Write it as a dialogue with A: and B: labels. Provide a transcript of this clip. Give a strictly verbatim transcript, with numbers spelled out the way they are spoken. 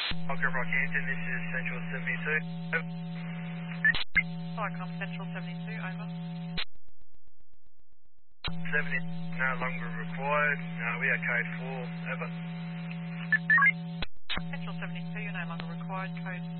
A: Parker Rockhampton, this is Central seventy-two. Over.
B: Cycom Central seventy-two, over.
A: seventy no longer required. No, we are code four. Over.
B: Central seventy-two, you're no longer required, code